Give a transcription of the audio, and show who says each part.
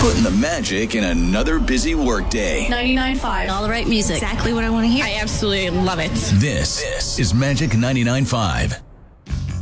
Speaker 1: Putting the magic in another busy workday.
Speaker 2: 99.5.
Speaker 3: All the right music. Exactly what I want to hear.
Speaker 2: I absolutely love it.
Speaker 1: This is Magic 99.5.